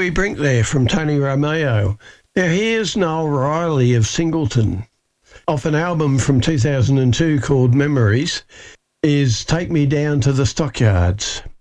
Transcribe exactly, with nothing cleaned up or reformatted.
Corey Brink there from Tony Romeo. Now here's Noel Riley of Singleton, off an album from two thousand two called Memories, is Take Me Down to the Stockyards.